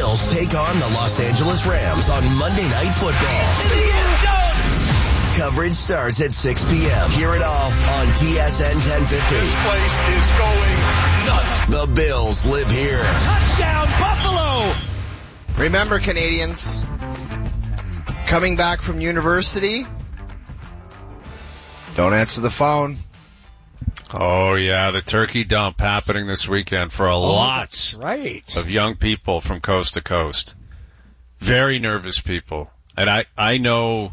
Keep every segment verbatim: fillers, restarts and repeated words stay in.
Bills take on the Los Angeles Rams on Monday Night Football. In the end zone! Coverage starts at six p.m. Hear it all on T S N ten fifty. This place is going nuts. The Bills live here. Touchdown, Buffalo! Remember, Canadians, coming back from university, don't answer the phone. Oh, yeah, the turkey dump happening this weekend for a oh, lot right. of young people from coast to coast. Very nervous people. And I, I know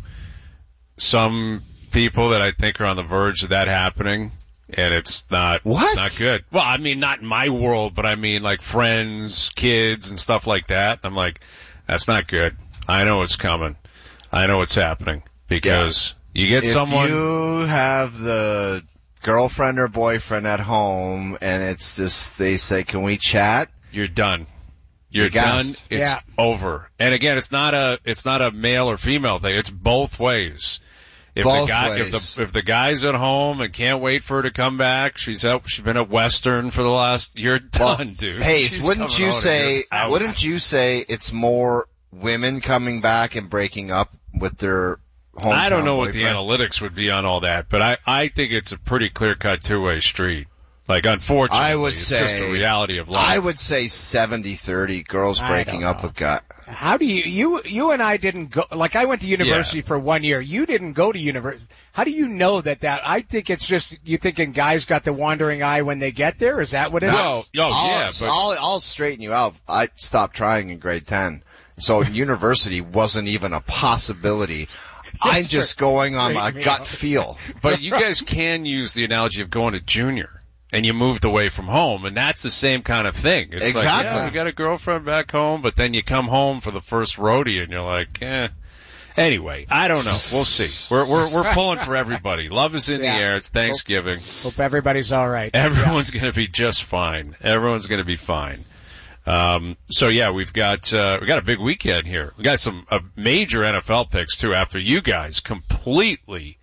some people that I think are on the verge of that happening, and it's not, what? It's not good. Well, I mean, not in my world, but I mean like friends, kids, and stuff like that. I'm like, that's not good. I know it's coming. I know it's happening because yeah. you get if someone. If you have the girlfriend or boyfriend at home and it's just, they say, can we chat? You're done. You're, You're done. gassed. It's yeah. over. And again, it's not a, it's not a male or female thing. It's both ways. If both the guy, ways. if the, if the guy's at home and can't wait for her to come back, she's out, she's been at Western for the last, you're done, well, dude. Hey, She's wouldn't you say, out. wouldn't you say it's more women coming back and breaking up with their hometown I don't know boyfriend? what the analytics would be on all that, but I, I think it's a pretty clear-cut two-way street. Like, unfortunately, I would it's say, just a reality of life. I would say seventy thirty girls I breaking don't up know. with guys. How do you, you, you and I didn't go, like I went to university Yeah. for one year. You didn't go to university. How do you know that that, I think it's just, you thinking guys got the wandering eye when they get there? Is that what it is? Well, oh, I'll, yeah, but I'll, I'll straighten you out. I stopped trying in grade ten. So university wasn't even a possibility. I'm just going on my gut feel. But you guys can use the analogy of going to junior, and you moved away from home, and that's the same kind of thing. It's Exactly. like, yeah, you got a girlfriend back home, but then you come home for the first rodeo, and you're like, eh. Anyway, I don't know. We'll see. We're we're we're pulling for everybody. Love is in Yeah. the air. It's Thanksgiving. Hope everybody's all right. Everyone's going to be just fine. Everyone's going to be fine. Um, so yeah, we've got, uh, we got a big weekend here. We got some, uh, major N F L picks too after you guys completely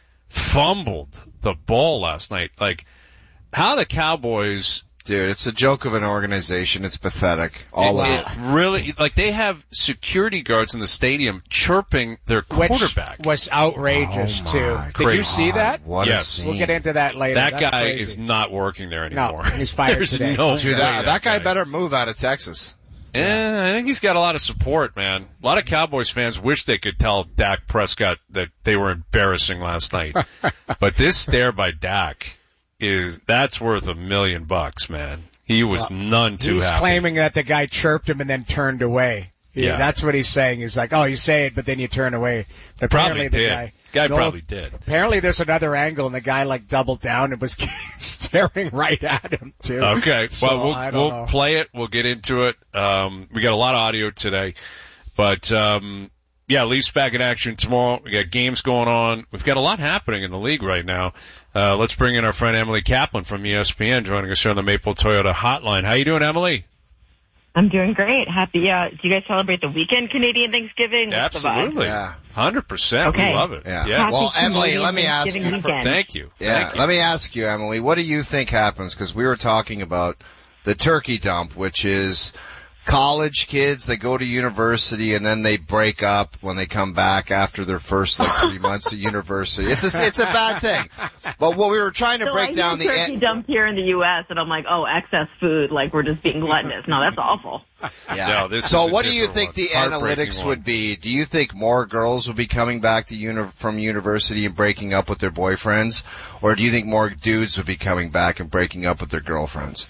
fumbled the ball last night. Like, how the Cowboys, Dude, it's a joke of an organization. It's pathetic. All it, of it really, like they have security guards in the stadium chirping their Which quarterback. was outrageous Oh, too. my Did you God. see that? What Yes. a scene. We'll get into that later. That That's guy crazy. is not working there anymore. No, he's fired There's today. no Dude, way that, that guy guy better move out of Texas. Yeah, I think he's got a lot of support, man. A lot of Cowboys fans wish they could tell Dak Prescott that they were embarrassing last night. But this stare by Dak is, that's worth a million bucks, man. He was Well, none too He's happy. claiming that the guy chirped him and then turned away. Yeah, Yeah. that's what he's saying. He's like, oh, you say it, but then you turn away. But Probably apparently the did. guy, Guy no, probably did. Apparently there's another angle and the guy like doubled down and was staring right at him too. Okay, So, well, I we'll, don't we'll know. play it. We'll get into it. Um, we got a lot of audio today. But, um, yeah, Leafs back in action tomorrow. We got games going on. We've got a lot happening in the league right now. Uh, let's bring in our friend Emily Kaplan from E S P N joining us here on the Maple Toyota Hotline. How you doing, Emily? I'm doing great. Happy. Uh, do you guys celebrate the weekend Canadian Thanksgiving? What's the vibe? Absolutely. Yeah. one hundred percent. Okay. We love it. Yeah. yeah. Well, Happy Emily, Canadian let me ask Thanksgiving you. For, weekend. Thank you. yeah, Thank you. let me ask you, Emily. What do you think happens? Because we were talking about the turkey dump, which is college kids. They go to university and then they break up when they come back after their first like three months of university. It's a it's a bad thing. But what we were trying to So break I down hear the turkey en- dump here in the U S and I'm like, oh, excess food, like we're just being gluttonous. No, that's awful. Yeah. No, this so is a what do you different think one. the Heartbreaking analytics one. would be? Do you think more girls will be coming back to uni- from university and breaking up with their boyfriends? Or do you think more dudes would be coming back and breaking up with their girlfriends?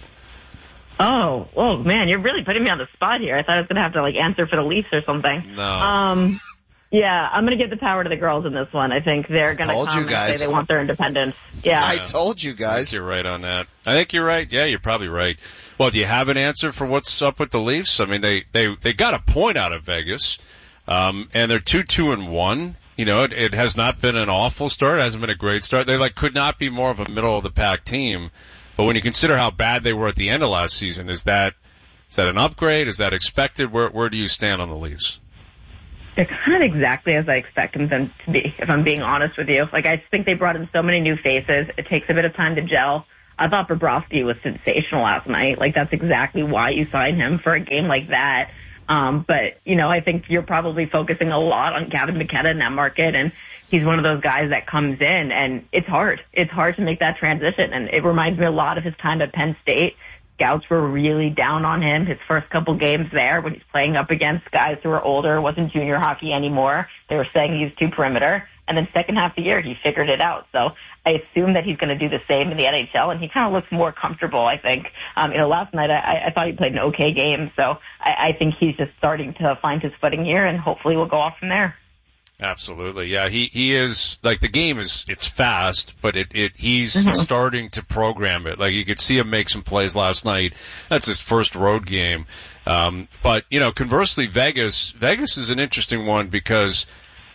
Oh, oh man, you're really putting me on the spot here. I thought I was gonna have to like answer for the Leafs or something. No. Um, yeah, I'm gonna give the power to the girls in this one. I think they're gonna told come you and guys. say they want their independence. Yeah. I told you I guys. think you're right on that. I think you're right. Yeah, you're probably right. Well, do you have an answer for what's up with the Leafs? I mean, they, they, they got a point out of Vegas, um, and they're two, two and one. You know, it, it has not been an awful start. It hasn't been a great start. They like could not be more of a middle of the pack team. But when you consider how bad they were at the end of last season, is that, is that an upgrade? Is that expected? Where, where do you stand on the Leafs? They're kind of exactly as I expected them to be, if I'm being honest with you. Like, I just think they brought in so many new faces. It takes a bit of time to gel. I thought Bobrovsky was sensational last night. Like, that's exactly why you sign him for a game like that. Um, but, you know, I think you're probably focusing a lot on Gavin McKenna in that market, and he's one of those guys that comes in, and it's hard. It's hard to make that transition, and it reminds me a lot of his time at Penn State. Scouts were really down on him his first couple games there when he's playing up against guys who are older, wasn't junior hockey anymore. They were saying he's too perimeter. And then second half of the year, he figured it out. So I assume that he's going to do the same in the N H L, and he kind of looks more comfortable, I think. Um, you know, last night I, I thought he played an okay game, so I, I think he's just starting to find his footing here, and hopefully we'll go off from there. Absolutely, yeah. He he is like the game is it's fast, but it it he's Mm-hmm. starting to program it. Like you could see him make some plays last night. That's his first road game. Um, but you know, conversely, Vegas Vegas is an interesting one because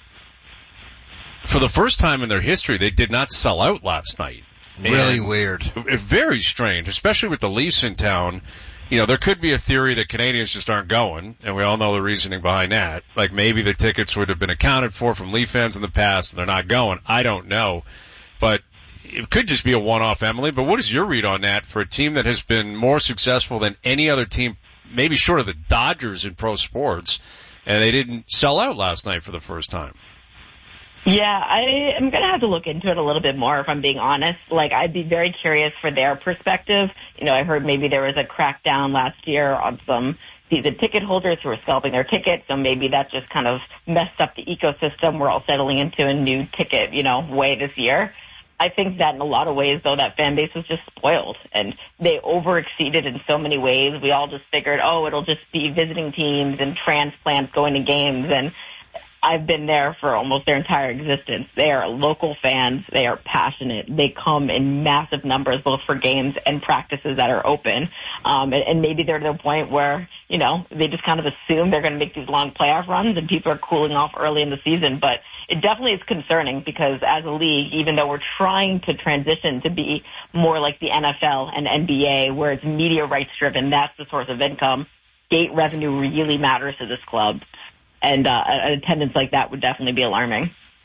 for the first time in their history, they did not sell out last night. Really And weird. it- Very strange, especially with the Leafs in town. You know, there could be a theory that Canadians just aren't going, and we all know the reasoning behind that. Like maybe the tickets would have been accounted for from Leaf fans in the past, and they're not going. I don't know. But it could just be a one-off, Emily. But what is your read on that for a team that has been more successful than any other team, maybe short of the Dodgers in pro sports, and they didn't sell out last night for the first time? Yeah, I am going to have to look into it a little bit more if I'm being honest. Like, I'd be very curious for their perspective. You know, I heard maybe there was a crackdown last year on some season ticket holders who were scalping their tickets, so maybe that just kind of messed up the ecosystem. We're all settling into a new ticket, you know, way this year. I think that in a lot of ways, though, that fan base was just spoiled, and they overexceeded in so many ways. We all just figured, oh, it'll just be visiting teams and transplants going to games, and I've been there for almost their entire existence. They are local fans. They are passionate. They come in massive numbers, both for games and practices that are open. Um, and, and maybe they're to a point where, you know, they just kind of assume they're going to make these long playoff runs and people are cooling off early in the season. But it definitely is concerning because as a league, even though we're trying to transition to be more like the N F L and N B A, where it's media rights driven, that's the source of income, gate revenue really matters to this club. And uh, an attendance like that would definitely be alarming.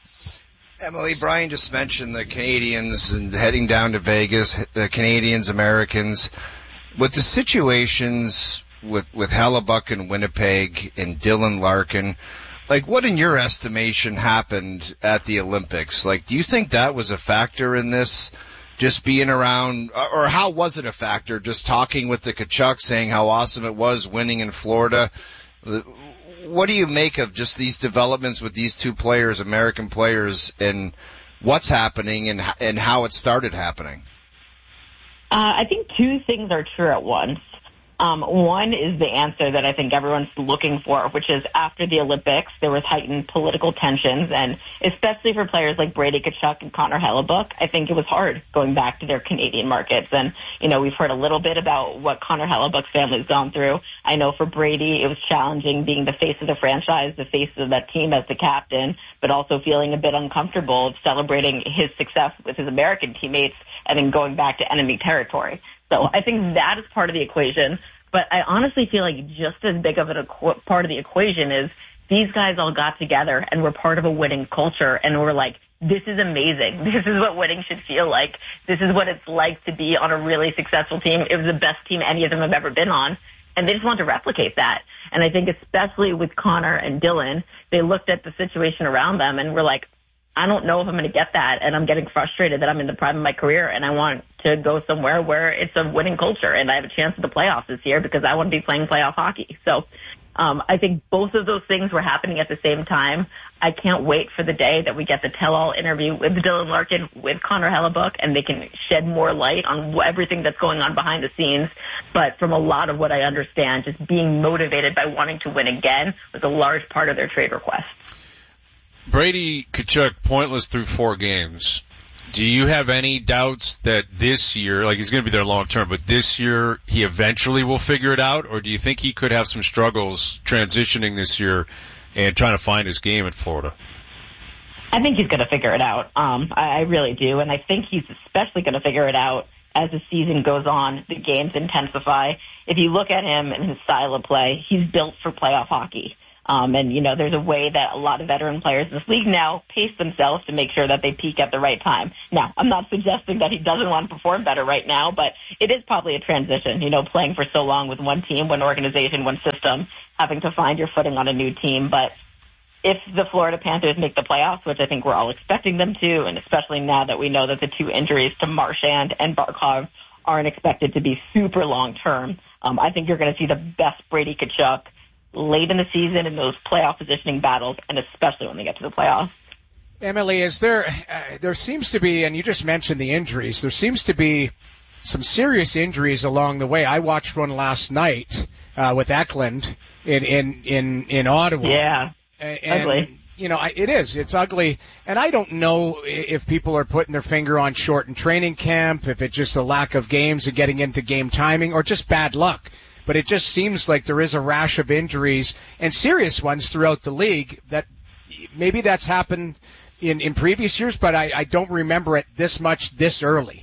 Emily, Brian just mentioned the Canadians and heading down to Vegas, the Canadians, Americans. With the situations with, with Hellebuck in Winnipeg and Dylan Larkin, like what in your estimation happened at the Olympics? Like, do you think that was a factor in this? Just being around, or how was it a factor? Just talking with the Tkachuk, saying how awesome it was winning in Florida. What do you make of just these developments with these two players, American players, and what's happening and and how it started happening? Uh, I think two things are true at once. Um, one is the answer that I think everyone's looking for, which is after the Olympics, there was heightened political tensions, and especially for players like Brady Tkachuk and Connor Hellebuck, I think it was hard going back to their Canadian markets. And, you know, we've heard a little bit about what Connor Hellebuck's family's gone through. I know for Brady, it was challenging being the face of the franchise, the face of that team as the captain, but also feeling a bit uncomfortable celebrating his success with his American teammates and then going back to enemy territory. So I think that is part of the equation. But I honestly feel like just as big of a equ- part of the equation is these guys all got together and were part of a winning culture and were like, this is amazing. This is what winning should feel like. This is what it's like to be on a really successful team. It was the best team any of them have ever been on. And they just want to replicate that. And I think especially with Connor and Dylan, they looked at the situation around them and were like, I don't know if I'm going to get that, and I'm getting frustrated that I'm in the prime of my career, and I want to go somewhere where it's a winning culture, and I have a chance at the playoffs this year because I want to be playing playoff hockey. So um, I think both of those things were happening at the same time. I can't wait for the day that we get the tell-all interview with Dylan Larkin, with Connor Hellebuck, and they can shed more light on everything that's going on behind the scenes. But from a lot of what I understand, just being motivated by wanting to win again was a large part of their trade request. Brady Tkachuk, pointless through four games. Do you have any doubts that this year, like he's going to be there long term, but this year he eventually will figure it out, or do you think he could have some struggles transitioning this year and trying to find his game in Florida? I think he's going to figure it out. Um, I, I really do, and I think he's especially going to figure it out as the season goes on, the games intensify. If you look at him and his style of play, he's built for playoff hockey. Um, and, you know, there's a way that a lot of veteran players in this league now pace themselves to make sure that they peak at the right time. Now, I'm not suggesting that he doesn't want to perform better right now, but it is probably a transition, you know, playing for so long with one team, one organization, one system. having to find your footing on a new team. But if the Florida Panthers make the playoffs, which I think we're all expecting them to, and especially now that we know that the two injuries to Marchand and Barkov aren't expected to be super long-term, um, I think you're going to see the best Brady Tkachuk late in the season in those playoff positioning battles, and especially when they get to the playoffs. Emily, is there, uh, there seems to be, and you just mentioned the injuries, there seems to be some serious injuries along the way. I watched one last night, uh, with Eklund in, in, in, in Ottawa. Yeah. And, ugly. You know, it is. It's ugly. And I don't know if people are putting their finger on shortened training camp, if it's just a lack of games and getting into game timing, or just bad luck. But it just seems like there is a rash of injuries and serious ones throughout the league that maybe that's happened in, in previous years, but I, I don't remember it this much this early.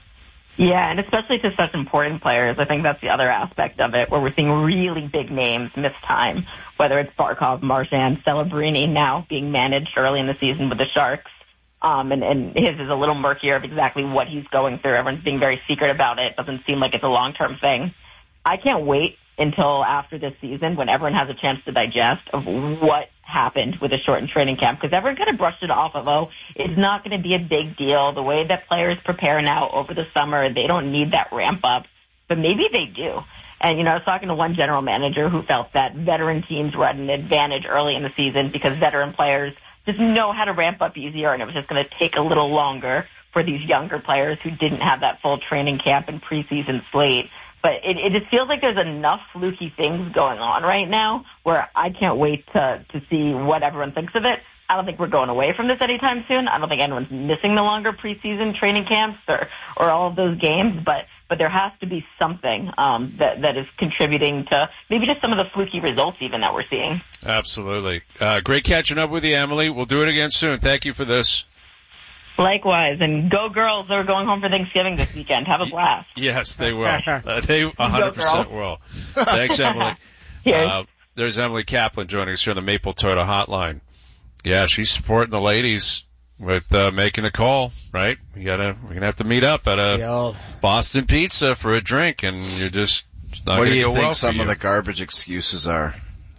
Yeah, and especially to such important players. I think that's the other aspect of it, where we're seeing really big names miss time, whether it's Barkov, Marchand, Celebrini now being managed early in the season with the Sharks. Um, and, and his is a little murkier of exactly what he's going through. Everyone's being very secret about it. It doesn't seem like it's a long-term thing. I can't wait until after this season when everyone has a chance to digest of what happened with the shortened training camp, because everyone kind of brushed it off of, oh, it's not going to be a big deal. The way that players prepare now over the summer, they don't need that ramp up, but maybe they do. And, you know, I was talking to one general manager who felt that veteran teams were at an advantage early in the season because veteran players just know how to ramp up easier, and it was just going to take a little longer for these younger players who didn't have that full training camp and preseason slate. But it, it just feels like there's enough fluky things going on right now where I can't wait to, to see what everyone thinks of it. I don't think we're going away from this anytime soon. I don't think anyone's missing the longer preseason training camps or, or all of those games, but, but there has to be something um, that, that is contributing to maybe just some of the fluky results even that we're seeing. Absolutely. Uh, great catching up with you, Emily. We'll do it again soon. Thank you for this. Likewise, and go girls that are going home for Thanksgiving this weekend. Have a blast. Yes, they will. Uh, they one hundred percent will. Thanks, Emily. Uh, there's Emily Kaplan joining us here on the Maple Toyota Hotline. Yeah, she's supporting the ladies with uh, making a call, right? We gotta, we're gonna have to meet up at a Yo. Boston Pizza for a drink, and you're just not What gonna do you go think well some for of you. the garbage excuses are?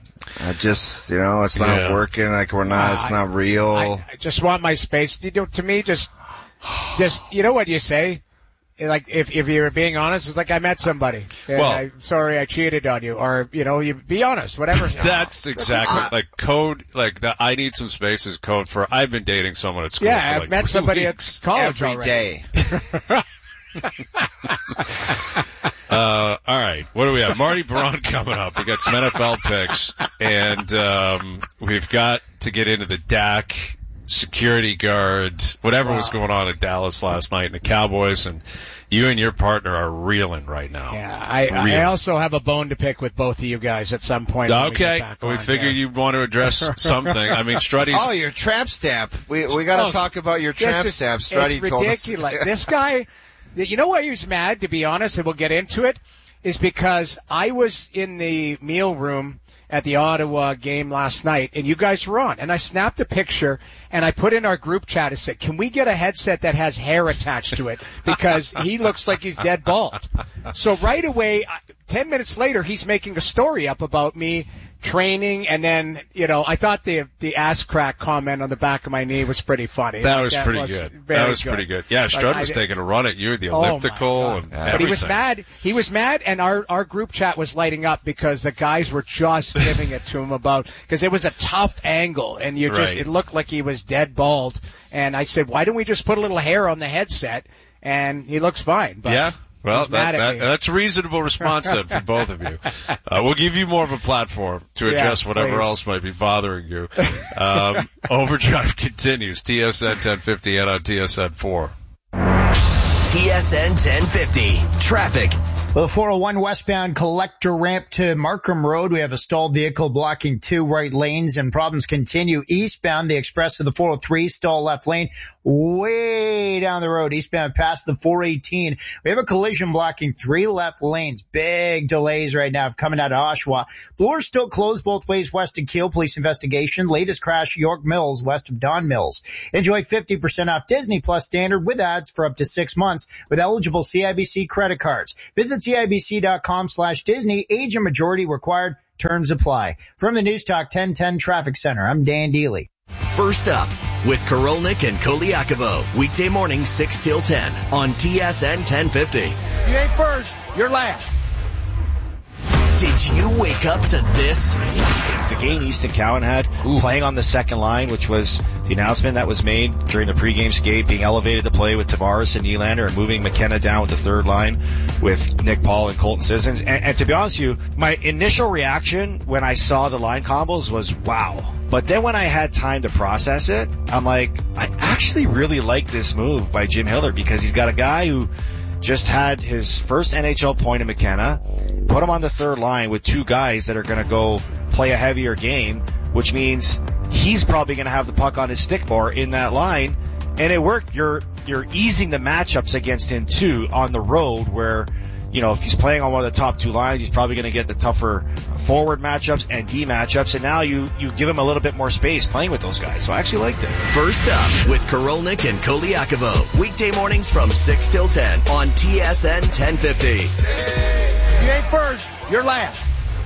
I just, you know, it's not Yeah. working. Like we're not. Uh, it's not real. I, I just want my space. You know, to me, just, just, you know what you say? Like, if, if you're being honest, it's like I met somebody. And Well- I'm sorry I cheated on you. Or, you know, you be honest, whatever. That's exactly like code. Like the I need some space is code for I've been dating someone at school. Yeah, for I've like met three somebody weeks. at college Every already. day. Uh, all right. What do we have? Marty Braun coming up. We got some N F L picks, and um, we've got to get into the Dak security guard, whatever Wow. was going on in Dallas last night, and the Cowboys, and you and your partner are reeling right now. Yeah, I, I Reeling. also have a bone to pick with both of you guys at some point. when we Okay, get back we on, figure yeah. you'd want to address something. I mean, Strutty's. Oh, your tramp stamp. We we got to Oh, talk about your This tramp is- stamp. Strutty it's told us. ridiculous. This guy, you know why he was mad, to be honest, and we'll get into it, is because I was in the meal room at the Ottawa game last night, and you guys were on, and I snapped a picture, and I put in our group chat and said, can we get a headset that has hair attached to it? Because he looks like he's dead bald. So right away, ten minutes later, he's making a story up about me training, and then, you know, I thought the the ass crack comment on the back of my knee was pretty funny. That Like, was pretty good. very That was pretty good. Yeah, Strut Like, was I- taking a run at you, the Oh, my elliptical, God. and But everything. But he was mad. He was mad, and our our group chat was lighting up because the guys were just giving it to him about, because it was a tough angle, and you just Right. it looked like he was dead bald. And I said, why don't we just put a little hair on the headset? And he looks fine. But Yeah. Well, he's mad that, at that, me. that's a reasonable response then from both of you. Uh, we'll give you more of a platform to Yeah, address whatever please. else might be bothering you. Um, Overdrive continues. T S N ten fifty and on T S N four. T S N ten fifty. Traffic. Well, the four oh one westbound collector ramp to Markham Road, we have a stalled vehicle blocking two right lanes, and problems continue eastbound. The express to the four oh three, stalled left lane way down the road, eastbound past the four eighteen. We have a collision blocking three left lanes. Big delays right now coming out of Oshawa. Bloor's still closed both ways west of Kiel. Police investigation. Latest crash, York Mills, west of Don Mills. Enjoy fifty percent off Disney Plus Standard with ads for up to six months with eligible C I B C credit cards. Visit C I B C dot com slash Disney. Age and majority required. Terms apply. From the News Talk ten ten Traffic Center, I'm Dan Deely. First up with Korolnik and Koliakovo. Weekday morning six till ten on T S N ten fifty. You ain't first, you're last. Did you wake up to this? The game Easton Cowan had, Ooh. playing on the second line, which was the announcement that was made during the pregame skate, being elevated to play with Tavares and Nylander and moving McKenna down with the third line with Nick Paul and Colton Sissons. And, and to be honest with you, my initial reaction when I saw the line combos was wow. But then when I had time to process it, I'm like, I actually really like this move by Jim Hiller because he's got a guy who just had his first N H L point in McKenna, put him on the third line with two guys that are going to go play a heavier game, which means he's probably going to have the puck on his stick more in that line. And it worked. You're, you're easing the matchups against him too on the road where, you know, if he's playing on one of the top two lines, he's probably going to get the tougher forward matchups and D matchups. And now you, you give him a little bit more space playing with those guys. So I actually liked it. First up with Korolnik and Koliakovo. Weekday mornings from six till ten on T S N ten fifty. You ain't first, you're last.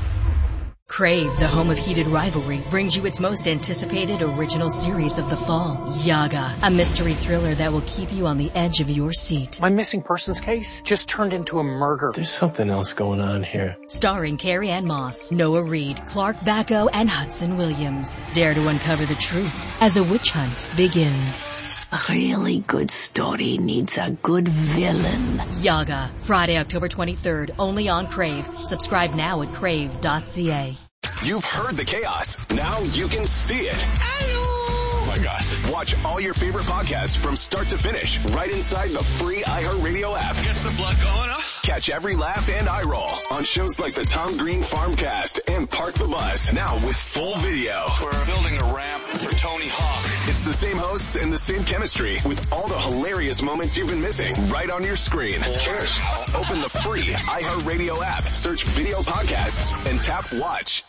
Crave, the home of heated rivalry, brings you its most anticipated original series of the fall, Yaga, a mystery thriller that will keep you on the edge of your seat. My missing persons case just turned into a murder. There's something else going on here. Starring Carrie Ann Moss, Noah Reid, Clark Bacco, and Hudson Williams. Dare to uncover the truth as a witch hunt begins. A really good story needs a good villain. Yaga, Friday, October twenty-third, only on Crave. Subscribe now at crave dot c a. You've heard the chaos. Now you can see it. Oh my God. Watch all your favorite podcasts from start to finish right inside the free iHeartRadio app. Gets the blood going, huh? Catch every laugh and eye roll on shows like the Tom Green Farmcast and Park the Bus. Now with full video. We're building a ramp for Tony Hawk. It's the same hosts and the same chemistry with all the hilarious moments you've been missing right on your screen. Cheers. Open the free iHeartRadio app, search video podcasts, and tap watch.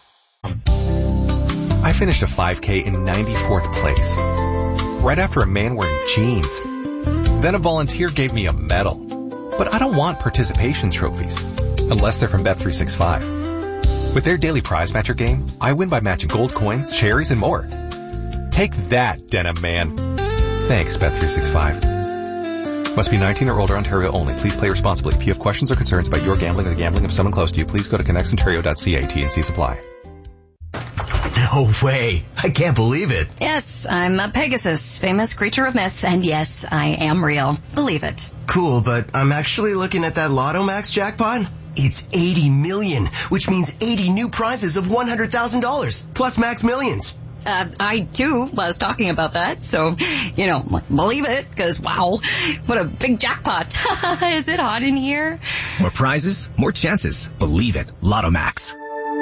I finished a five K in ninety-fourth place, right after a man wearing jeans. Then a volunteer gave me a medal. But I don't want participation trophies, unless they're from Bet three sixty-five. With their daily prize matcher game, I win by matching gold coins, cherries, and more. Take that, Denim Man. Thanks, Bet three sixty-five. Must be nineteen or older, Ontario only. Please play responsibly. If you have questions or concerns about your gambling or the gambling of someone close to you, please go to connects ontario dot c a. T and C supply. No way. I can't believe it. Yes, I'm a Pegasus, famous creature of myth, and yes, I am real. Believe it. Cool, but I'm actually looking at that Lotto Max jackpot. It's eighty million, which means eighty new prizes of one hundred thousand dollars, plus Max Millions. Uh, I, too, was talking about that, so, you know, believe it, because, wow, what a big jackpot. Is it hot in here? More prizes, more chances. Believe it. Lotto Max.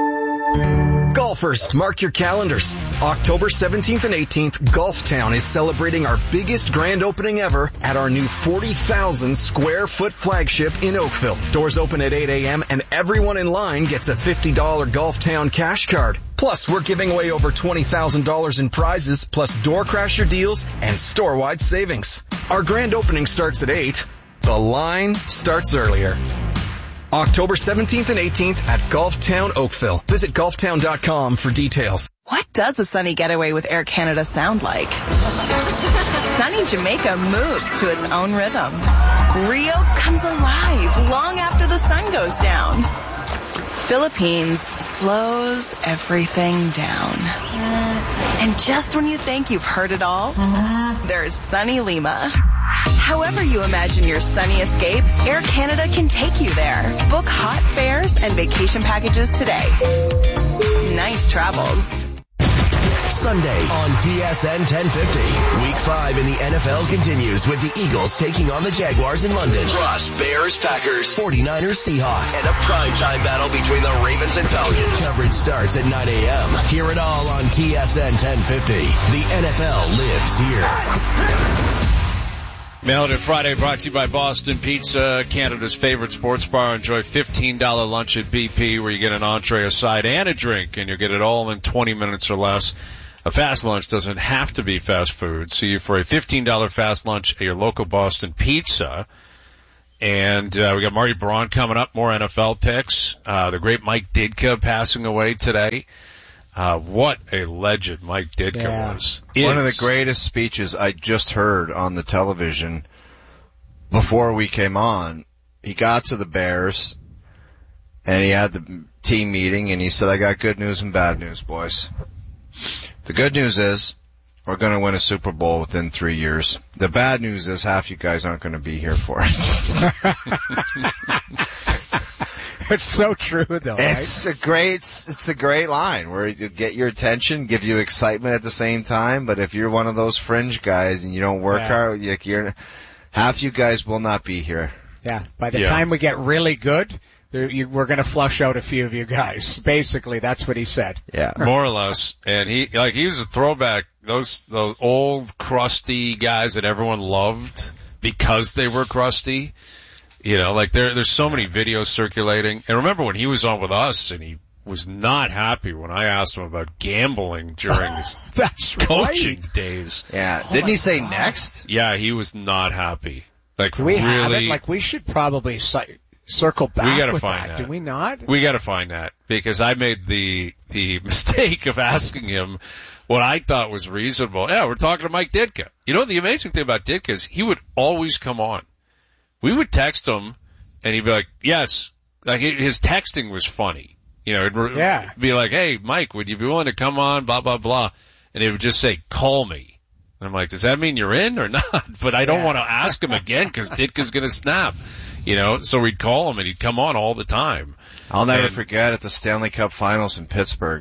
Golfers, mark your calendars. October seventeenth and eighteenth, Golftown is celebrating our biggest grand opening ever at our new forty thousand square foot flagship in Oakville. Doors open at eight a.m. and everyone in line gets a fifty dollars Golftown cash card. Plus, we're giving away over twenty thousand dollars in prizes, plus door crasher deals and store-wide savings. Our grand opening starts at eight. The line starts earlier. October seventeenth and eighteenth at Golftown Oakville. Visit golftown dot com for details. What does a sunny getaway with Air Canada sound like? Sunny Jamaica moves to its own rhythm. Rio comes alive long after the sun goes down. Philippines slows everything down. And just when you think you've heard it all, there's sunny Lima. However you imagine your sunny escape, Air Canada can take you there. Book hot fares and vacation packages today. Nice travels. Sunday on T S N ten fifty. Week five in the N F L continues with the Eagles taking on the Jaguars in London. Plus Bears, Packers, forty-niners, Seahawks, and a primetime battle between the Ravens and Falcons. Coverage starts at nine a.m. Hear it all on T S N ten fifty. The N F L lives here. Mail It Friday brought to you by Boston Pizza, Canada's favorite sports bar. Enjoy fifteen dollars lunch at B P where you get an entree, a side, and a drink, and you'll get it all in twenty minutes or less. A fast lunch doesn't have to be fast food. See you for a fifteen dollars fast lunch at your local Boston Pizza. And uh, we got Marty Braun coming up, more N F L picks. Uh, the great Mike Ditka passing away today. Uh, what a legend Mike Ditka Yeah. was. One of the Is. greatest speeches I just heard on the television before we came on. He got to the Bears, and he had the team meeting, and he said, I got good news and bad news, boys. The good news is we're going to win a Super Bowl within three years. The bad news is half you guys aren't going to be here for it. It's so true, though. It's right? a great, it's a great line where you get your attention, give you excitement at the same time. But if you're one of those fringe guys and you don't work Yeah. hard, you- you're half you guys will not be here. Yeah. By the Yeah. time we get really good, there, you, we're going to flush out a few of you guys. Basically, that's what he said. Yeah, more or less. And he, like, he was a throwback. Those, those old crusty guys that everyone loved because they were crusty. You know, like there, there's so many videos circulating. And remember when he was on with us and he was not happy when I asked him about gambling during his That's coaching right. days. Yeah. Oh Didn't my he say God. next? Yeah, he was not happy. Like, Do we really, have it? Like, we should probably ci- circle back We gotta with find that. that. Do we not? we gotta find that because I made the, the mistake of asking him what I thought was reasonable. Yeah, we're talking to Mike Ditka. You know, the amazing thing about Ditka is he would always come on. We would text him and he'd be like, yes, like his texting was funny. You know, it'd Yeah. be like, hey, Mike, would you be willing to come on, blah, blah, blah. And he would just say, call me. And I'm like, does that mean you're in or not? But I don't Yeah. want to ask him again because Ditka's going to snap. You know, so we'd call him and he'd come on all the time. I'll never And- forget at the Stanley Cup Finals in Pittsburgh.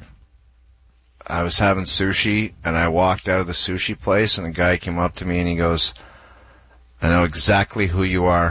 I was having sushi and I walked out of the sushi place and a guy came up to me and he goes, I know exactly who you are.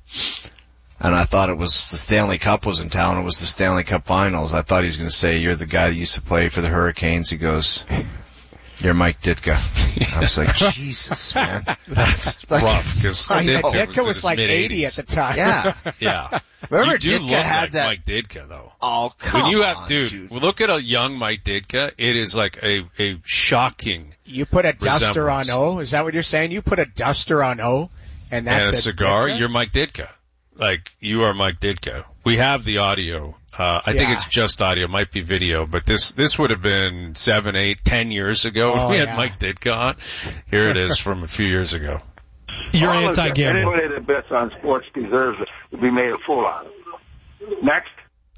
And I thought it was the Stanley Cup was in town. It was the Stanley Cup Finals. I thought he was going to say, you're the guy that used to play for the Hurricanes. He goes, you're Mike Ditka. I was like, Jesus, man. That's Like, rough because I know. Ditka was, in his like eighty at mid-eighties. the time. Yeah. Yeah. Remember you do Ditka look had like that. Mike Ditka though. Oh, come When you have, on, dude, dude. look at a young Mike Ditka. It is like a, a shocking You put a duster on resemblance. O. Is that what you're saying? You put a duster on O, and that's and a it, cigar. Ditka? You're Mike Ditka. Like, you are Mike Ditka. We have the audio. Uh, I think Yeah. it's just audio, might be video, but this, this would have been seven, eight, ten years ago when Oh, we had yeah. Mike Ditka on. Here it is from a few years ago. You're anti-gambling. Anybody that bets on sports deserves to be made a fool out of. Next.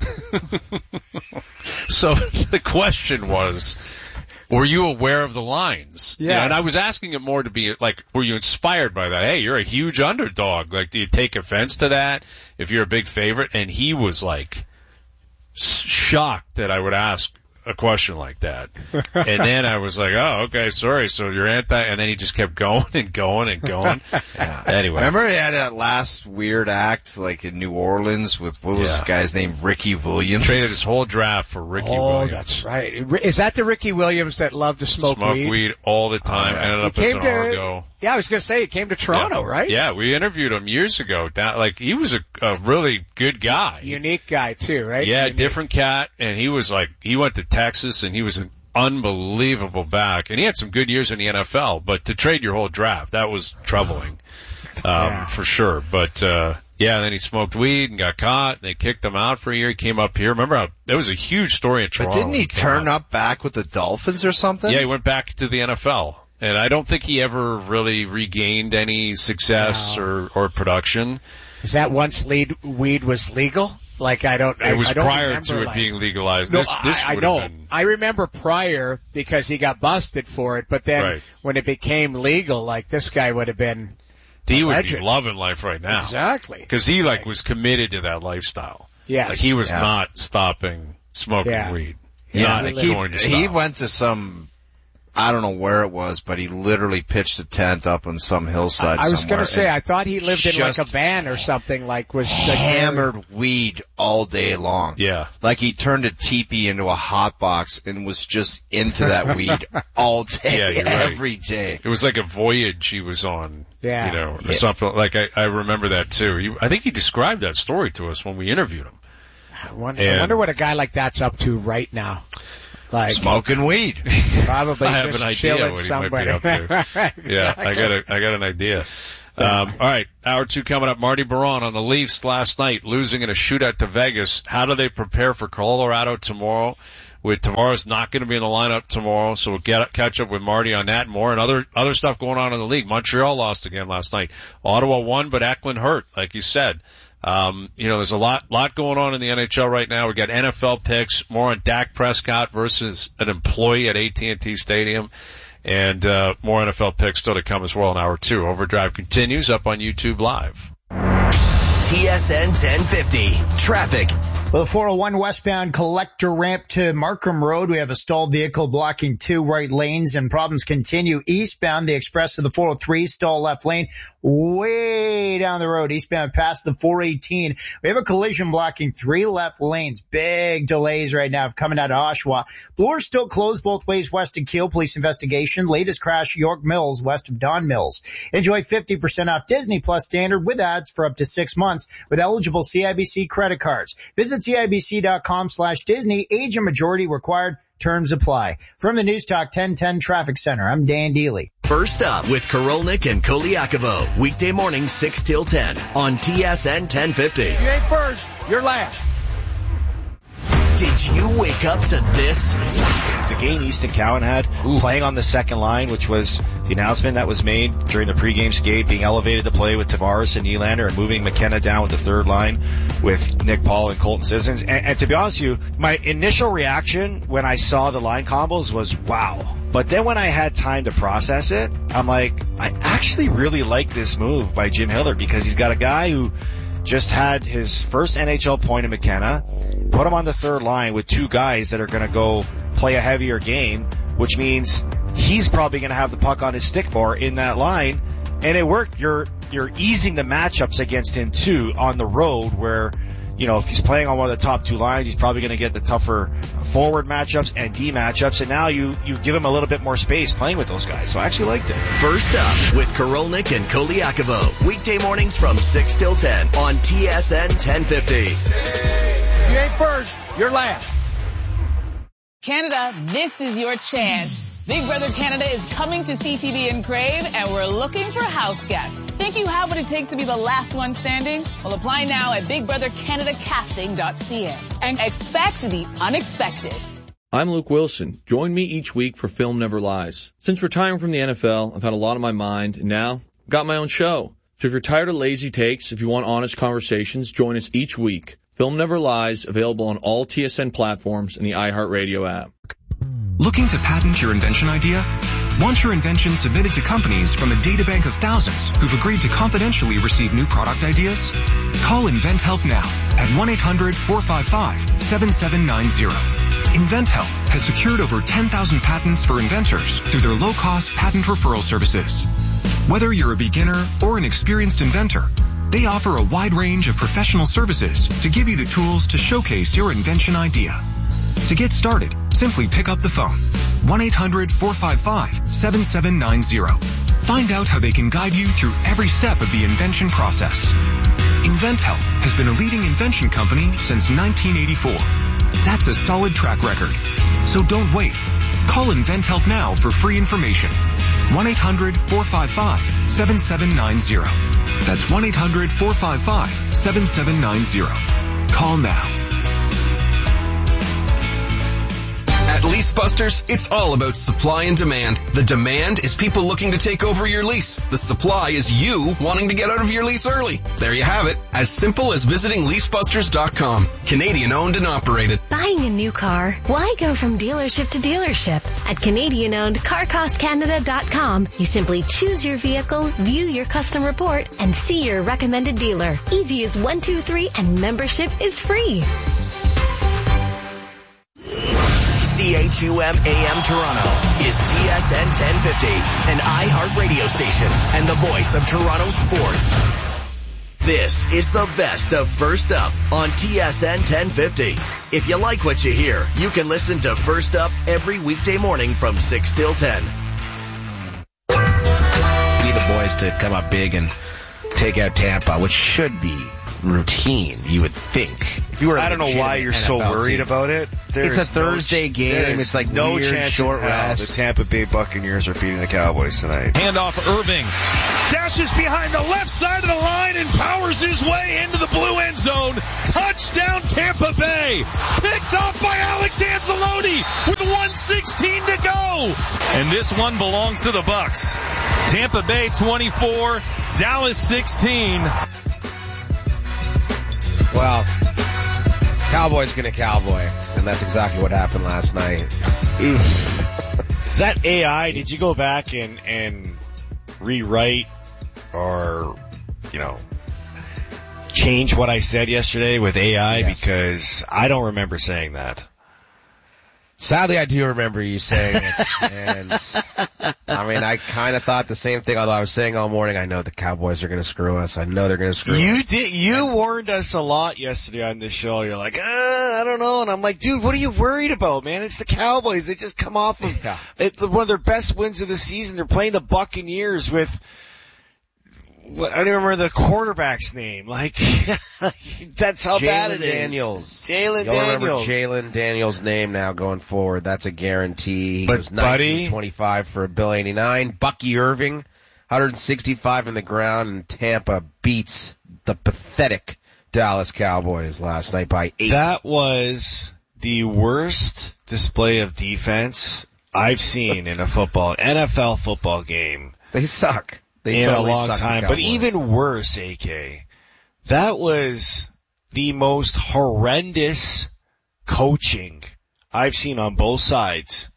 So the question was, were you aware of the lines? Yeah. You know, and I was asking it more to be like, were you inspired by that? Hey, you're a huge underdog. Like, do you take offense to that if you're a big favorite? And he was like s- shocked that I would ask a question like that. And then I was like, oh, okay, sorry. So you're anti, and then he just kept going and going and going. Yeah. Anyway. Remember he had that last weird act like in New Orleans with, what was Yeah. this guy's name? Ricky Williams? Traded his whole draft for Ricky oh, Williams. that's right. Is that the Ricky Williams that loved to smoke, Smoke weed? weed all the time. Oh, yeah. Ended He up as came an to- Argo. Yeah, I was going to say he came to Toronto, yeah. right? Yeah, we interviewed him years ago. That, like, he was a, a really good guy. Unique guy too, right? Yeah, Unique. different cat, and he was like, he went to Texas, and he was an unbelievable back, and he had some good years in the N F L, but to trade your whole draft, that was troubling, um, Yeah. for sure. But, uh, yeah, and then he smoked weed and got caught, and they kicked him out for a year. He came up here. Remember how, there was a huge story in But Toronto. didn't he when came turn out. up back with the Dolphins or something? Yeah, he went back to the N F L. And I don't think he ever really regained any success No. or, or production. Is that once lead, weed was legal? Like I don't. It I, was I don't prior remember, to it like, being legalized. No, this this I, I would know. have been I remember prior because he got busted for it, but then Right. when it became legal, like this guy would have been. he a would legend. be loving life right now. Exactly. Because he like was committed to that lifestyle. Yes. Like he was Yeah. not stopping smoking Yeah. weed. Yeah, not like going he, to stop. he went to some, I don't know where it was, but he literally pitched a tent up on some hillside I was somewhere. going to say, and I thought he lived in like just a van or something. Like was like, hammered weed all day long. Yeah. Like he turned a teepee into a hot box and was just into that weed all day, Yeah, you're right. every day. It was like a voyage he was on. Yeah. You know, or Yeah. something. Like I, I remember that too. He, I think he described that story to us when we interviewed him. I wonder, I And- wonder what a guy like that's up to right now. Like Smoking weed. probably I have just an idea chilling what he might be somewhere. up to. Right, Yeah, I exactly. got a, I got an idea. Um, all right, hour two coming up. Marty Baron on the Leafs last night, losing in a shootout to Vegas. How do they prepare for Colorado tomorrow? With Tavares not going to be in the lineup tomorrow, so we'll get catch up with Marty on that and more, and other other stuff going on in the league. Montreal lost again last night. Ottawa won, but Eklund hurt, like you said. Um, you know, there's a lot lot going on in the N H L right now. We got N F L picks, more on Dak Prescott versus an employee at A T and T Stadium, and uh, more N F L picks still to come as well in hour two. Overdrive continues up on YouTube Live. T S N ten fifty. Traffic. Well, the four oh one westbound collector ramp to Markham Road, we have a stalled vehicle blocking two right lanes, and problems continue eastbound. The express to the four oh three, stall left lane, way down the road, eastbound past the four eighteen. We have a collision blocking three left lanes. Big delays right now coming out of Oshawa. Bloor still closed both ways west of Kiel. Police investigation. Latest crash, York Mills, west of Don Mills. Enjoy fifty percent off Disney Plus Standard with ads for up to six months with eligible C I B C credit cards. Visit CIBC.com slash Disney. Age and majority required. Terms apply. From the News Talk ten ten Traffic Center, I'm Dan Deely. First up with Korolnik and Koliakovo. Weekday morning six till ten on T S N ten fifty. If you ain't first, you're last. Did you wake up to this? The game Easton Cowan had, Ooh. playing on the second line, which was the announcement that was made during the pregame skate, being elevated to play with Tavares and Nylander and moving McKenna down with the third line with Nick Paul and Colton Sissons. And, and to be honest with you, my initial reaction when I saw the line combos was, wow. But then when I had time to process it, I'm like, I actually really like this move by Jim Hiller, because he's got a guy who just had his first N H L point in McKenna, put him on the third line with two guys that are going to go play a heavier game, which means he's probably going to have the puck on his stick more in that line. And it worked. You're, you're easing the matchups against him too on the road, where, you know, if he's playing on one of the top two lines, he's probably going to get the tougher forward matchups and D matchups. And now you, you give him a little bit more space playing with those guys. So I actually liked it. First up with Korolnik and Koliakovo. Weekday mornings from six till ten on T S N ten fifty. If you ain't first, you're last. Canada, this is your chance. Big Brother Canada is coming to C T V and Crave, and we're looking for house guests. Think you have what it takes to be the last one standing? Well, apply now at big brother canada casting dot c a and expect the unexpected. I'm Luke Wilson. Join me each week for Film Never Lies. Since retiring from the N F L, I've had a lot on my mind, and now I've got my own show. So if you're tired of lazy takes, if you want honest conversations, join us each week. Film Never Lies, available on all T S N platforms and the iHeartRadio app. Looking to patent your invention idea? Want your invention submitted to companies from a databank of thousands who've agreed to confidentially receive new product ideas? Call InventHelp now at one eight hundred four five five seven seven nine zero. InventHelp has secured over ten thousand patents for inventors through their low-cost patent referral services. Whether you're a beginner or an experienced inventor, they offer a wide range of professional services to give you the tools to showcase your invention idea. To get started, simply pick up the phone. one eight hundred four five five seven seven nine zero. Find out how they can guide you through every step of the invention process. InventHelp has been a leading invention company since nineteen eighty-four. That's a solid track record. So don't wait. Call InventHelp now for free information. one eight hundred four five five seven seven nine zero. That's one eight hundred four five five seven seven nine zero. Call now. At Lease Busters, it's all about supply and demand. The demand is people looking to take over your lease. The supply is you wanting to get out of your lease early. There you have it. As simple as visiting lease busters dot com. Canadian owned and operated. Buying a new car? Why go from dealership to dealership? At Canadian owned car cost canada dot com, you simply choose your vehicle, view your custom report, and see your recommended dealer. Easy as one, two, three, and membership is free. C H U M A M Toronto is T S N ten fifty, an iHeart radio station and the voice of Toronto sports. This is the best of First Up on T S N ten fifty. If you like what you hear, you can listen to First Up every weekday morning from six till ten. We need the boys to come up big and take out Tampa, which should be routine, you would think. If you were I don't know why you're so worried team. about it. There's it's a Thursday no, game. It's like no weird chance short rest. The Tampa Bay Buccaneers are beating the Cowboys tonight. Handoff Irving. dashes behind the left side of the line and powers his way into the blue end zone. Touchdown Tampa Bay. Picked off by Alex Anzalone with one sixteen to go. And this one belongs to the Bucks. Tampa Bay twenty-four, Dallas sixteen. Well, Cowboys gonna cowboy, and that's exactly what happened last night. Is that A I? Did you go back and, and rewrite or, you know, change what I said yesterday with A I? Yes. Because I don't remember saying that. Sadly, I do remember you saying it, and I mean, I kind of thought the same thing, although I was saying all morning, I know the Cowboys are going to screw us. I know they're going to screw you us. You did, you and, warned us a lot yesterday on this show. You're like, uh, I don't know. And I'm like, dude, what are you worried about, man? It's the Cowboys. They just come off of yeah. it, one of their best wins of the season. They're playing the Buccaneers with, what, I don't even remember the quarterback's name. Like, that's how Jaylen bad it Daniels. is. Jaylen You'll Daniels. remember Jaylen Daniels' name now going forward. That's a guarantee. He but was nineteen twenty-five for a bill eighty-nine. Bucky Irving, one hundred sixty-five in the ground, and Tampa beats the pathetic Dallas Cowboys last night by eight. That was the worst display of defense I've seen in a football, N F L football game. They suck. They in totally a long suck time. But even worse, A K, that was the most horrendous coaching I've seen on both sides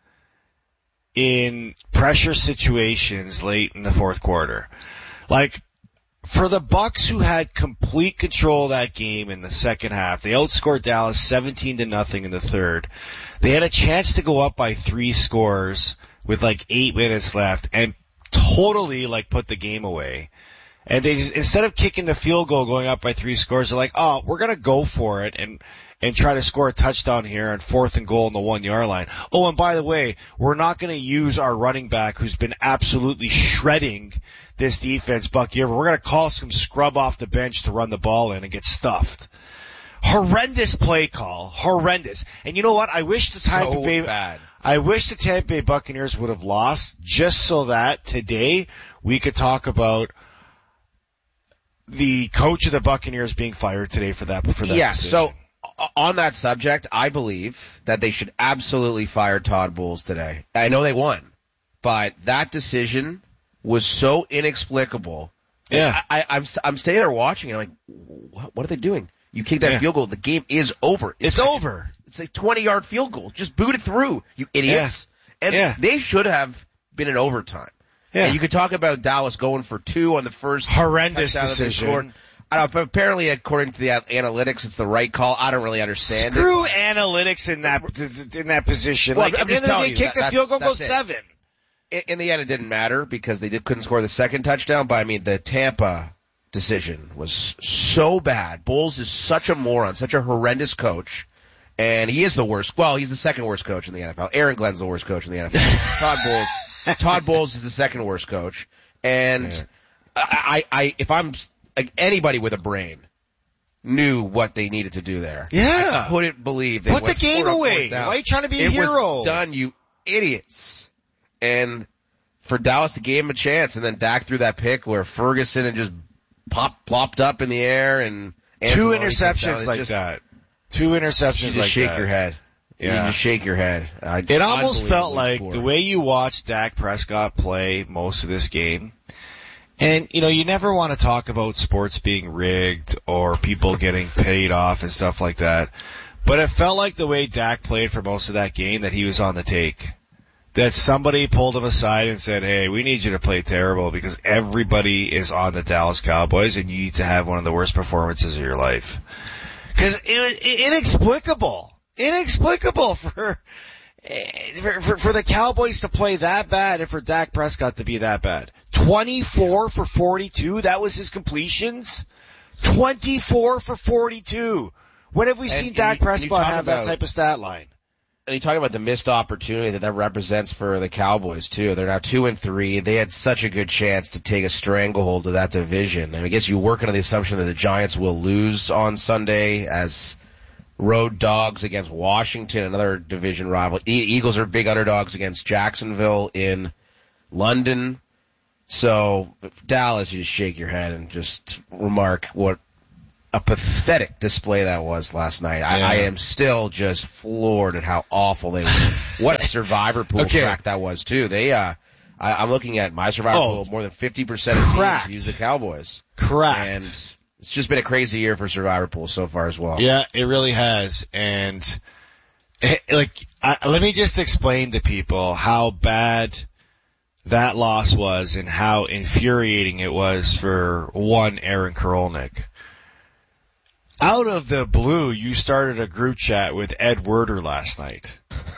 in pressure situations late in the fourth quarter. Like, for the Bucks, who had complete control of that game in the second half, they outscored Dallas seventeen to nothing in the third. They had a chance to go up by three scores with like eight minutes left and totally like put the game away. And they just, instead of kicking the field goal going up by three scores, they're like, oh, we're going to go for it and, and try to score a touchdown here on fourth and goal on the one yard line. Oh, and by the way, we're not going to use our running back who's been absolutely shredding this defense, Bucky Irving. We're going to call some scrub off the bench to run the ball in and get stuffed. Horrendous play call. Horrendous. And you know what? I wish the Tampa so Bay, bad. I wish the Tampa Bay Buccaneers would have lost just so that today we could talk about the coach of the Buccaneers being fired today for that, for that yeah, decision. So on that subject, I believe that they should absolutely fire Todd Bowles today. I know they won, but that decision was so inexplicable. Yeah. I, I, I'm, I'm sitting there watching and I'm like, what, what are they doing? You kick that yeah. field goal, the game is over. It's, it's like, over. It's a twenty yard field goal. Just boot it through, you idiots. Yeah. And yeah. they should have been in overtime. Yeah. And you could talk about Dallas going for two on the first horrendous decision. I don't know, but apparently according to the analytics, it's the right call. I don't really understand Screw it. Screw analytics in that, in that position. Well, like, at the end of the day, kick the field goal, go seven. In, in the end, it didn't matter because they did, couldn't score the second touchdown, but I mean, the Tampa decision was so bad. Bowles is such a moron, such a horrendous coach, and he is the worst. Well, he's the second worst coach in the N F L. Aaron Glenn's the worst coach in the N F L. Todd Bowles, Todd Bowles is the second worst coach, and yeah. I, I, if I'm like anybody with a brain, knew what they needed to do there. Yeah, I couldn't believe they put the game away. Why are you trying to be a it hero? Was done, you idiots. And for Dallas to give him a chance, and then Dak threw that pick where Ferguson and just pop plopped up in the air and two interceptions like just, that. Two interceptions you just like shake that. your head. Yeah. You just shake your head. I, it almost felt like poor. the way you watched Dak Prescott play most of this game. And, you know, you never want to talk about sports being rigged or people getting paid off and stuff like that. But it felt like the way Dak played for most of that game that he was on the take. That somebody pulled him aside and said, hey, we need you to play terrible because everybody is on the Dallas Cowboys and you need to have one of the worst performances of your life. Because it was inexplicable. Inexplicable for, for, for the Cowboys to play that bad and for Dak Prescott to be that bad. twenty-four for forty-two, that was his completions? twenty-four for forty-two. When have we seen and, Dak and you, Prescott have about, that type of stat line? And you talk about the missed opportunity that that represents for the Cowboys too. They're now two and three. They had such a good chance to take a stranglehold of that division. And I guess you work under the assumption that the Giants will lose on Sunday as road dogs against Washington, another division rival. E- Eagles are big underdogs against Jacksonville in London. So, Dallas, you just shake your head and just remark what a pathetic display that was last night. I, Yeah. I am still just floored at how awful they were. What a survivor pool Okay. track that was, too. They, uh, I, I'm looking at my survivor Oh. pool, more than fifty percent of Correct. teams use the Cowboys. Correct. And it's just been a crazy year for survivor pool so far as well. Yeah, it really has. And eh, like, I, let me just explain to people how bad that loss was and how infuriating it was for one Aaron Karolnik. Out of the blue, you started a group chat with Ed Werder last night.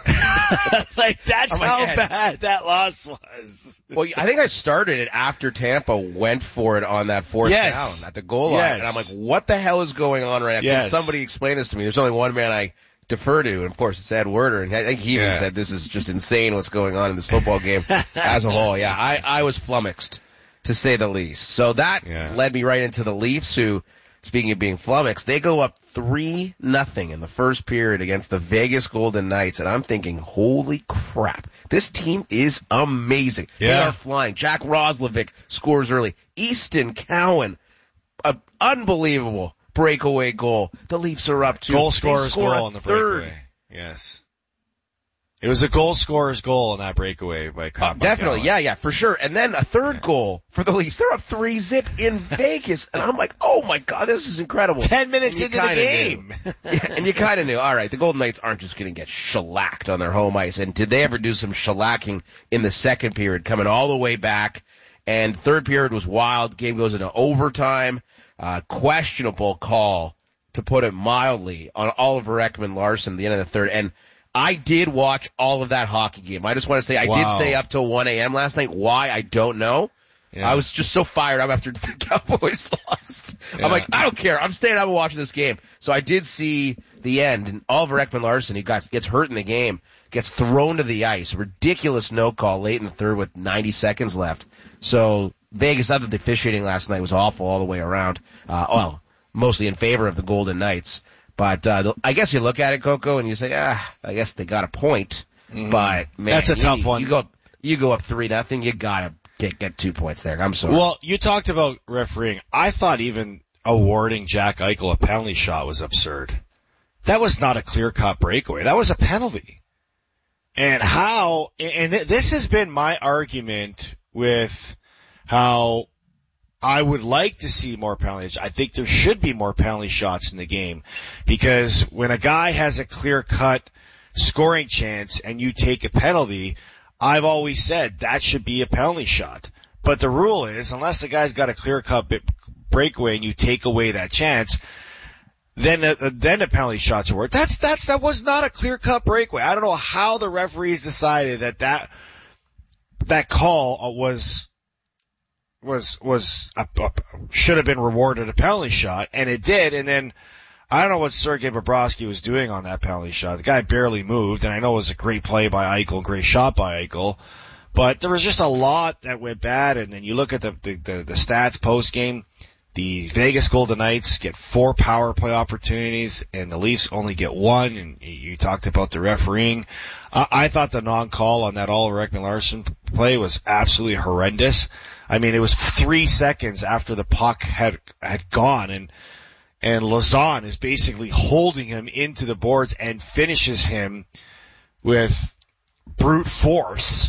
Like, that's Oh my how God. bad that loss was. Well, I think I started it after Tampa went for it on that fourth Yes. down at the goal line. Yes. And I'm like, what the hell is going on right now? Yes. Can somebody explain this to me? There's only one man I defer to, and of course it's Ed Werder. And I think he even Yeah. said this is just insane what's going on in this football game as a whole. Yeah, I, I was flummoxed, to say the least. So that Yeah. led me right into the Leafs, who, speaking of being flummoxed, they go up three nothing in the first period against the Vegas Golden Knights, and I'm thinking, holy crap, this team is amazing. They Yeah. are flying. Jack Roslovic scores early. Easton Cowan, an unbelievable breakaway goal. The Leafs are up two. Goal They scorer's score a goal on the third. breakaway. Yes. It was a goal scorer's goal on that breakaway by Cop. Definitely, yeah, yeah, for sure. And then a third goal for the Leafs. They're up three zip in Vegas, and I'm like, oh my god, this is incredible. Ten minutes And you into the kinda game. knew. Yeah, and you kind of knew, all right, the Golden Knights aren't just going to get shellacked on their home ice. And did they ever do some shellacking in the second period, coming all the way back? And third period was wild. Game goes into overtime. Uh, questionable call, to put it mildly, on Oliver Ekman-Larsson at the end of the third. And I did watch all of that hockey game. I just want to say I Wow. did stay up till one a.m. last night. Why? I don't know. Yeah. I was just so fired up after the Cowboys lost. Yeah. I'm like, I don't care. I'm staying up and watching this game. So I did see the end. And Oliver Ekman-Larsson, he got, gets hurt in the game, gets thrown to the ice. Ridiculous no call late in the third with ninety seconds left. So Vegas, I thought the officiating last night was awful all the way around. Uh, well, mostly in favor of the Golden Knights. But uh, I guess you look at it, Coco, and you say, ah, I guess they got a point. Mm. But man, That's a you, tough one. You go, you go up three nothing. You gotta get get two points there. I'm sorry. Well, you talked about refereeing. I thought even awarding Jack Eichel a penalty shot was absurd. That was not a clear-cut breakaway. That was a penalty. And how, and th- this has been my argument with how I would like to see more penalties. I think there should be more penalty shots in the game, because when a guy has a clear-cut scoring chance and you take a penalty, I've always said that should be a penalty shot. But the rule is, unless the guy's got a clear-cut bit breakaway and you take away that chance, then uh, then the penalty shots are worth. That's that's that was not a clear-cut breakaway. I don't know how the referees decided that that that call was was was a, a, should have been rewarded a penalty shot, and it did. And then I don't know what Sergei Bobrovsky was doing on that penalty shot. The guy barely moved, and I know it was a great play by Eichel, great shot by Eichel, but there was just a lot that went bad. And then you look at the the, the, the stats post game. The Vegas Golden Knights get four power play opportunities, and the Leafs only get one. And you talked about the refereeing. I, I thought the non-call on that Oliver Ekman-Larsson play was absolutely horrendous. I mean, it was three seconds after the puck had had gone, and and Lauzon is basically holding him into the boards and finishes him with brute force,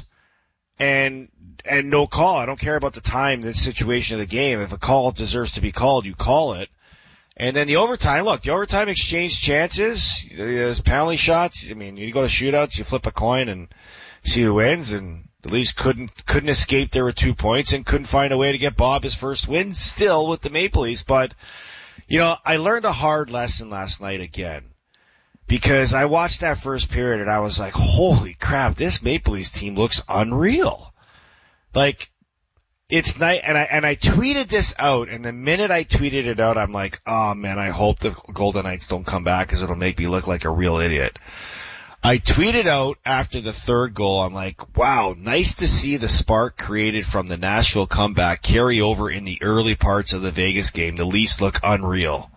and and no call. I don't care about the time, the situation of the game. If a call deserves to be called, you call it. And then the overtime, look, the overtime exchange chances, there's penalty shots. I mean, you go to shootouts, you flip a coin and see who wins, and the Leafs couldn't, couldn't escape there with two points and couldn't find a way to get Bob his first win still with the Maple Leafs. But, you know, I learned a hard lesson last night again, because I watched that first period and I was like, holy crap, this Maple Leafs team looks unreal. Like, it's night, and I, and I tweeted this out, and the minute I tweeted it out, I'm like, oh man, I hope the Golden Knights don't come back, because it'll make me look like a real idiot. I tweeted out after the third goal, I'm like, wow, nice to see the spark created from the Nashville comeback carry over in the early parts of the Vegas game. The Leafs look unreal.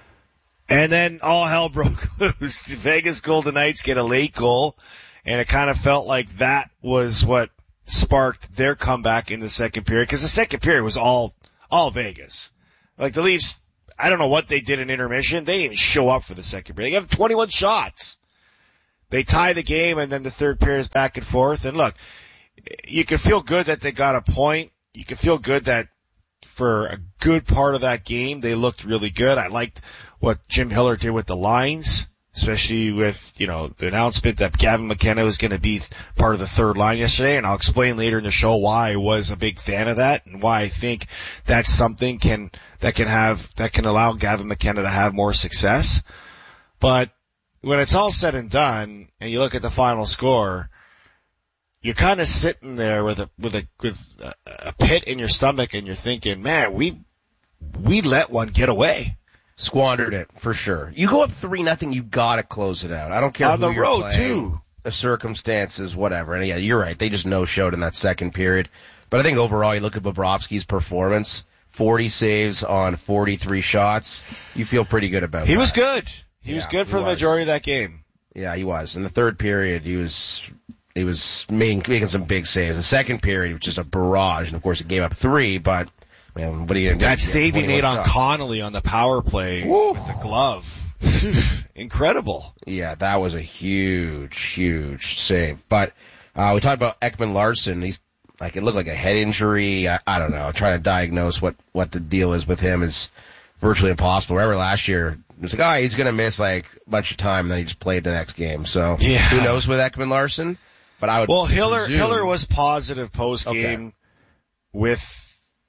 And then all hell broke loose. The Vegas Golden Knights get a late goal, and it kind of felt like that was what sparked their comeback in the second period, because the second period was all, all Vegas. Like the Leafs, I don't know what they did in intermission. They didn't show up for the second period. They have twenty-one shots. They tie the game, and then the third period is back and forth. And look, you can feel good that they got a point. You can feel good that for a good part of that game, they looked really good. I liked what Jim Hiller did with the lines, especially with, you know, the announcement that Gavin McKenna was going to be part of the third line yesterday. And I'll explain later in the show why I was a big fan of that and why I think that's something can, that can have, that can allow Gavin McKenna to have more success. But when it's all said and done and you look at the final score, you're kind of sitting there with a, with a, with a, a pit in your stomach and you're thinking, man, we, we let one get away. Squandered it, for sure. You go up three nothing, you gotta close it out. I don't care on who the you're road playing, too. The circumstances, whatever. And yeah, you're right. They just no-showed in that second period. But I think overall, you look at Bobrovsky's performance, forty saves on forty-three shots. You feel pretty good about He that. was good. He Yeah, was good for he the was. majority of that game. Yeah, he was. In the third period, he was he was making, making some big saves. The second period was just a barrage, and of course, it gave up three. But man, what are you gonna do? That save he made on shots. Connolly on the power play Woo. with the glove, incredible. Yeah, that was a huge, huge save. But uh we talked about Ekman Larson. He's like, it looked like a head injury. I, I don't know. Trying to diagnose what what the deal is with him is virtually impossible. Remember last year, it was like, oh, he's gonna miss like a bunch of time, and then he just played the next game. So Yeah. who knows with Ekman Larson? But I would Well, Hiller presume- Hiller was positive post game Okay. with.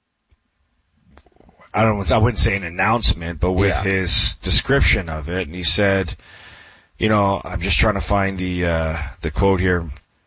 I don't know, I wouldn't say an announcement, but with Yeah. his description of it, and he said, you know, I'm just trying to find the, uh, the quote here.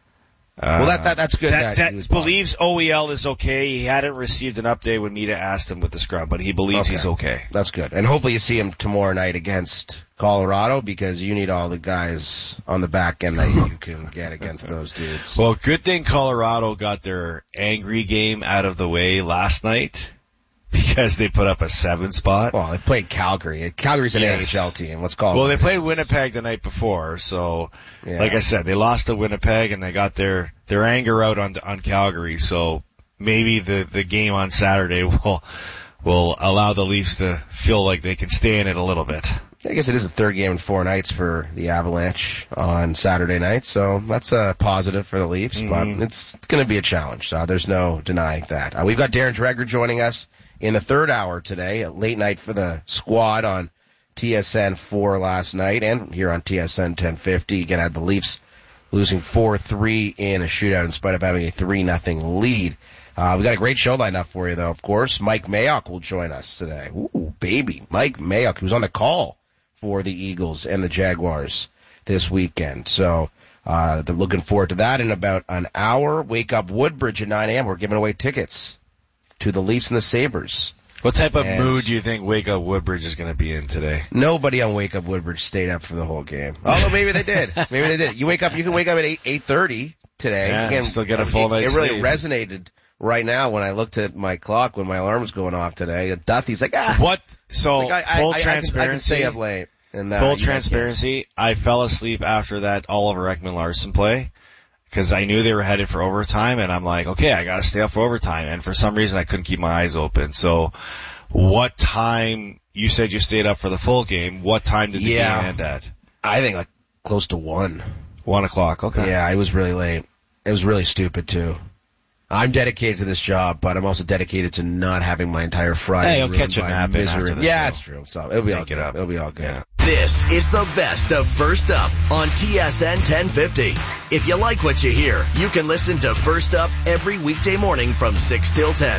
Uh, Well, that, that that's good. That, that that he was believes O E L is okay. He hadn't received an update when Mita asked him with the scrum, but he believes Okay. he's okay. That's good. And hopefully you see him tomorrow night against Colorado, because you need all the guys on the back end that you can get against those dudes. Well, good thing Colorado got their angry game out of the way last night, because they put up a seven spot. Well, they played Calgary. Calgary's an Yes. A H L team. Let's call it. Well, they what it played is. Winnipeg the night before, so Yeah. like I said, they lost to Winnipeg and they got their their anger out on on Calgary. So maybe the the game on Saturday will will allow the Leafs to feel like they can stay in it a little bit. I guess it is the third game in four nights for the Avalanche on Saturday night, so that's a positive for the Leafs, Mhm. but it's going to be a challenge, so there's no denying that. Uh, we've got Darren Dreger joining us in the third hour today, a late night for the squad on T S N four last night, and here on T S N ten fifty. Again, had the Leafs losing four three in a shootout in spite of having a three nothing lead. Uh, we got a great show lined up for you, though, of course. Mike Mayock will join us today. Ooh, baby. Mike Mayock, who's on the call for the Eagles and the Jaguars this weekend. So, uh, they're looking forward to that in about an hour. Wake Up Woodbridge at nine a.m. We're giving away tickets to the Leafs and the Sabres. What type of And mood do you think Wake Up Woodbridge is going to be in today? Nobody on Wake Up Woodbridge stayed up for the whole game. Although maybe they did. Maybe they did. You wake up, you can wake up at eight, eight thirty today. Yeah, Again, still get a full it, night's It really sleep. resonated right now when I looked at my clock when my alarm was going off today. Duthie's like, ah. What? So, Like, I, full I, I, transparency. I can, I can stay up late. And, uh, Full you guys transparency, I fell asleep after that Oliver Ekman-Larsson play because I knew they were headed for overtime, and I'm like, okay, I gotta stay up for overtime. And for some reason, I couldn't keep my eyes open. So, what time? You said you stayed up for the full game. What time did the Yeah. game end at? I think like close to one. One o'clock. Okay. Yeah, it was really late. It was really stupid too. I'm dedicated to this job, but I'm also dedicated to not having my entire Friday. Hey, you'll ruined catch a by nap in misery. after the Yeah, show. that's true. So it'll be all Make good. it up. It'll be all good. Yeah. This is the best of First Up on T S N ten fifty. If you like what you hear, you can listen to First Up every weekday morning from six till ten.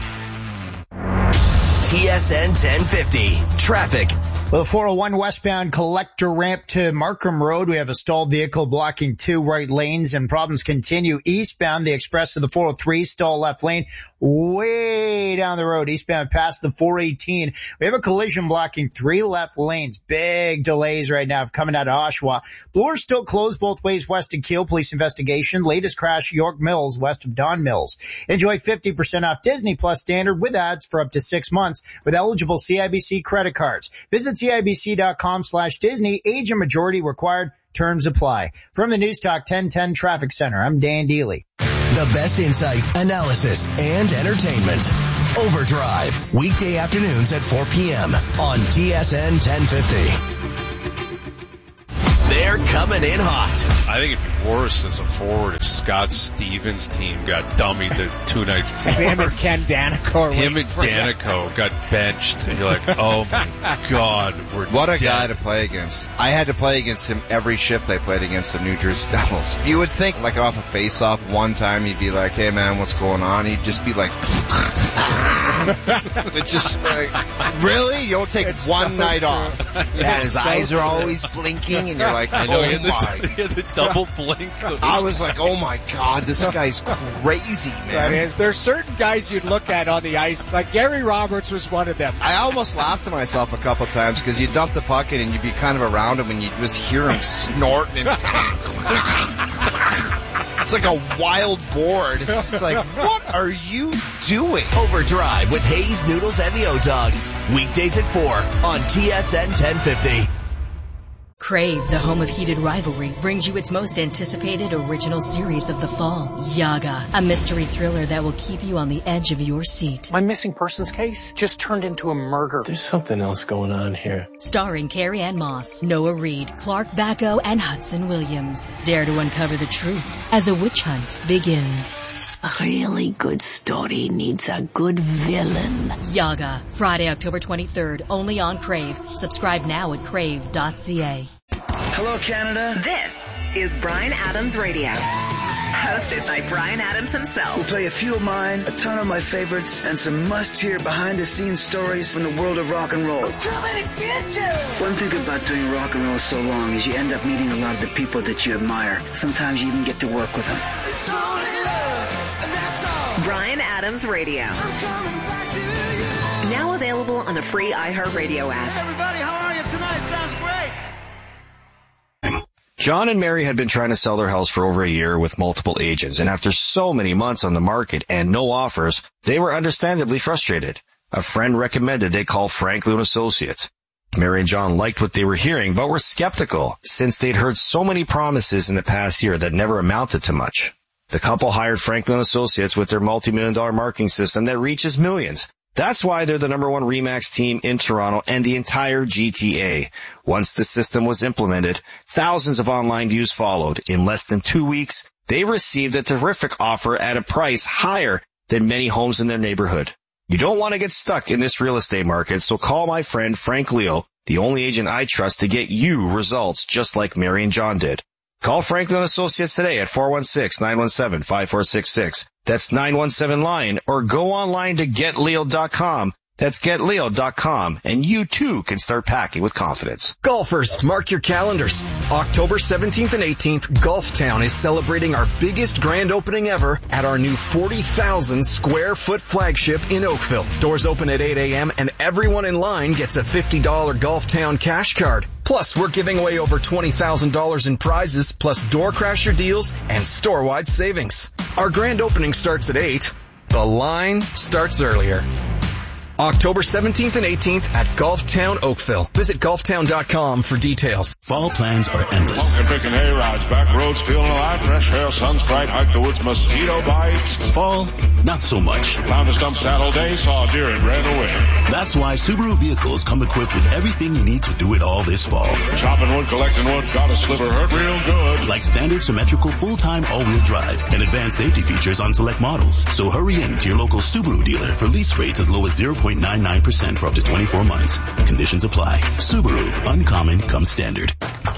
T S N ten fifty. Traffic. Well, the four oh one westbound collector ramp to Markham Road, we have a stalled vehicle blocking two right lanes, and problems continue eastbound. The express to the four oh three, stall left lane, way down the road, eastbound past the four eighteen. We have a collision blocking three left lanes. Big delays right now coming out of Oshawa. Bloor still closed both ways west of Kiel. Police investigation. Latest crash, York Mills, west of Don Mills. Enjoy fifty percent off Disney Plus Standard with ads for up to six months with eligible C I B C credit cards. Visit C I B C dot com slash Disney. Age and majority required. Terms apply. From the News Talk ten ten Traffic Center, I'm Dan Dealey. The best insight, analysis, and entertainment. Overdrive, weekday afternoons at four p.m. on T S N ten fifty. They're coming in hot. I think it'd be worse as a forward if Scott Stevens' team got dummied the two nights before. Him and Ken Danico. Him and Danico got benched, and you're like, oh my God, we're What a dead. guy to play against. I had to play against him every shift I played against the New Jersey Devils. You would think, like, off a face-off one time, he'd be like, hey man, what's going on? He'd just be like, it's just like, really? You don't take It's one so night true. off. It's Yeah, his so eyes are true. always blinking, and you're like, I know, oh he had, the, my. he had the double blink. I was like, oh my God, this guy's crazy, That man. is, there's certain guys you'd look at on the ice, like Gary Roberts was one of them. I almost laughed to myself a couple times because you dump the puck in and you'd be kind of around him and you just hear him snorting. And it's like a wild boar. It's just like, what are you doing? Overdrive with Hayes, Noodles, and the O-Dog. Weekdays at four on T S N ten fifty. Crave, the home of heated rivalry, brings you its most anticipated original series of the fall, Yaga, a mystery thriller that will keep you on the edge of your seat. My missing persons case just turned into a murder. There's something else going on here. Starring Carrie Ann Moss, Noah Reid, Clark Bacco, and Hudson Williams. Dare to uncover the truth as a witch hunt begins. A really good story needs a good villain. Yaga, Friday, October twenty-third, only on Crave. Subscribe now at crave dot c a. Hello, Canada. This is Bryan Adams Radio. Hosted by Bryan Adams himself. We'll play a few of mine, a ton of my favorites, and some must-hear behind-the-scenes stories from the world of rock and roll. Too many bitches! One thing about doing rock and roll so long is you end up meeting a lot of the people that you admire. Sometimes you even get to work with them. It's only love, and that's all. Bryan Adams Radio. I'm coming back to you. Now available on the free iHeartRadio app. Hey everybody, how are you tonight? Sounds great. John and Mary had been trying to sell their house for over a year with multiple agents, and after so many months on the market and no offers, they were understandably frustrated. A friend recommended they call Franklin Associates. Mary and John liked what they were hearing, but were skeptical since they'd heard so many promises in the past year that never amounted to much. The couple hired Franklin Associates with their multi-million dollar marketing system that reaches millions. That's why they're the number one RE/MAX team in Toronto and the entire G T A. Once the system was implemented, thousands of online views followed. In less than two weeks, they received a terrific offer at a price higher than many homes in their neighborhood. You don't want to get stuck in this real estate market, so call my friend Frank Leo, the only agent I trust to get you results just like Mary and John did. Call Franklin Associates today at four one six, nine one seven, five four six six. That's nine one seven line, or go online to get leo dot com. That's get leo dot com, and you too can start packing with confidence. Golfers, mark your calendars. October seventeenth and eighteenth, Golftown is celebrating our biggest grand opening ever at our new forty thousand square foot flagship in Oakville. Doors open at eight a.m. and everyone in line gets a fifty dollars Golftown cash card. Plus, we're giving away over twenty thousand dollars in prizes, plus door crasher deals and store-wide savings. Our grand opening starts at eight. The line starts earlier. October seventeenth and eighteenth at Golftown Oakville. Visit golftown dot com for details. Fall plans are endless. Walking, picking hay rides, back roads, feeling alive, fresh air, sun's bright, hike the woods, mosquito bites. Fall, not so much. Found a stump saddle day, saw a deer and ran away. That's why Subaru vehicles come equipped with everything you need to do it all this fall. Chopping wood, collecting wood, got a sliver hurt real good. Like standard symmetrical full-time all-wheel drive and advanced safety features on select models. So hurry in to your local Subaru dealer for lease rates as low as zero point nine nine percent for up to twenty-four months. Conditions apply. Subaru, uncommon comes standard.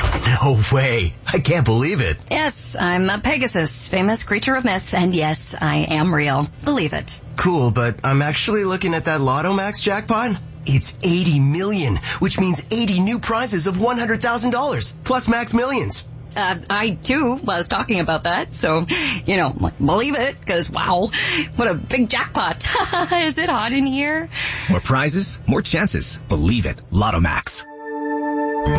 No way. I can't believe it. Yes, I'm a Pegasus, famous creature of myth, and yes, I am real. Believe it. Cool, but I'm actually looking at that Lotto Max jackpot. It's eighty million, which means eighty new prizes of one hundred thousand dollars, plus Max Millions. Uh, I, too, was talking about that, so, you know, believe it, because, wow, what a big jackpot. Is it hot in here? More prizes, more chances. Believe it. Lotto Max. Are